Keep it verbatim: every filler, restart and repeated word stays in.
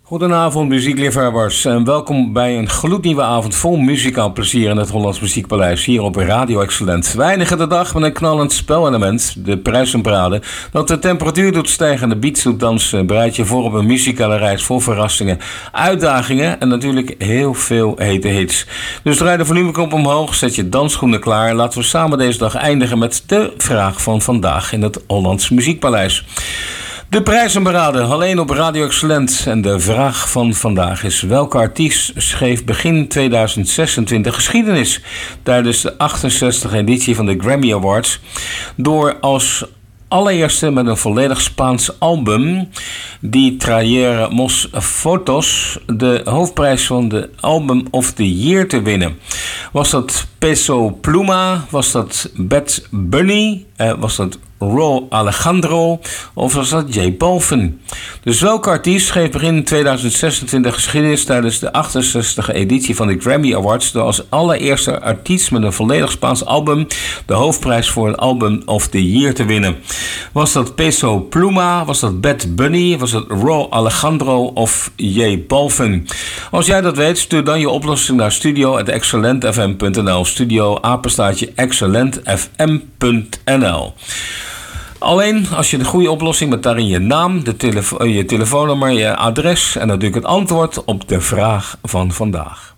Goedenavond muziekliefhebbers en welkom bij een gloednieuwe avond vol muzikaal plezier in het Hollands Muziekpaleis hier op Radio Excellent. We eindigen de dag met een knallend spelelement, de prijzenparade, dat de temperatuur doet stijgen en de beats doet dansen. Bereid je voor op een muzikale reis vol verrassingen, uitdagingen en natuurlijk heel veel hete hits. Dus draai de volumeknop omhoog, zet je dansschoenen klaar. Laten we samen deze dag eindigen met de vraag van vandaag in het Hollands Muziekpaleis. De prijzenparade alleen op Radio Excellent. En de vraag van vandaag is: welke artiest schreef begin tweeduizend zesentwintig geschiedenis tijdens de achtenzestigste editie van de Grammy Awards door als allereerste met een volledig Spaans album, Die Traer Mos Fotos, de hoofdprijs van de Album of the Year te winnen? Was dat Peso Pluma? Was dat Bad Bunny? Uh, was dat Raul Alejandro of was dat J Balvin? Dus welke artiest schreef begin tweeduizend zesentwintig geschiedenis tijdens de achtenzestigste editie van de Grammy Awards door als allereerste artiest met een volledig Spaans album de hoofdprijs voor een Album of the Year te winnen? Was dat Peso Pluma? Was dat Bad Bunny? Was dat Raul Alejandro of J Balvin? Als jij dat weet, stuur dan je oplossing naar studio at excellent f m punt n l. Studio apenstaartje excellent f m punt n l. Alleen als je de goede oplossing met daarin je naam, de telefo- je telefoonnummer, je adres en natuurlijk het antwoord op de vraag van vandaag.